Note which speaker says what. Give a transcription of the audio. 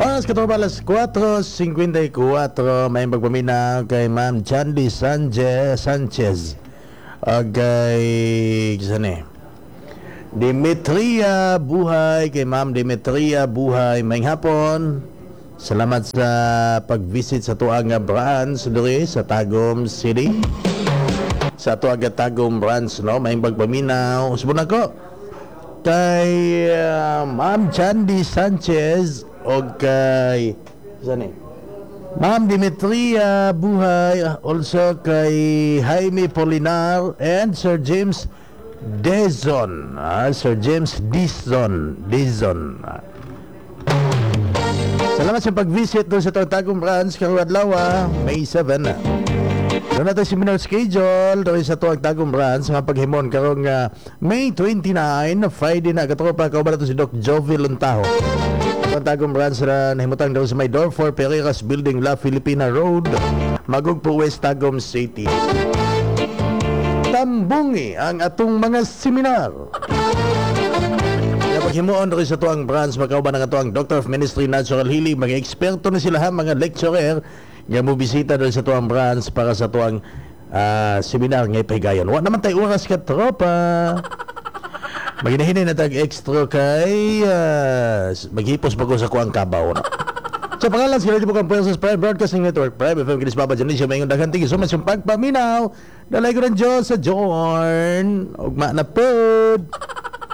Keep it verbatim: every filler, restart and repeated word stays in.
Speaker 1: Oras katropa alas kwatro singkwenta y kuwatro. May magpaminaw kay Ma'am Chandy Sanchez Sanchez o kay saan Demetria Buhay, kay Ma'am Demetria Buhay. May hapon. Salamat sa pag-visit sa tuang branch diri sa Tagum City. Sa tuang Tagum branch, no? May magpaminaw. Subon ako kay uh, Ma'am Chandy Sanchez o kay saan Ma'am Demetria Buhay, also kay Jaime Polinar and Sir James Dizon, ah, Sir James Dizon Dizon. Salamat sa pag-visit doon sa Tagum branch karong adlaw, May seventh. Doon natin seminar schedule doon sa tuwag Tagum branch nga paghimon karong uh, May twenty-nine, Friday na. Katropa, kauban nato si Doc Jovi Luntaho. Tuwag Tagum branch na nahimutang doon sa may door four Pereiras Building, La Filipina Road, Magugpo West, Tagum City. Tambungi ang atong mga seminar. Paghimuon doon sa tuwang branch, makauban ang tuwang Doctor of Ministry Natural Healing. Mga eksperto na sila ha, mga lecturer nga mo bisita doon sa tuwang branch para sa tuwang uh, seminar nga ipahigayon. Wa naman tayo oras ka tropa. Maginahinay na tag extra kay uh, maghipos bago sa kuwang kabaw, no? Sa pangalan sila di po kang Princess Prime Broadcasting Network, Prime F M, Kinis Papa Janisha, may daghang tingin so mas yung pagpaminaw. Dalay ko ng Diyos sa Jorn. Ugma na pod.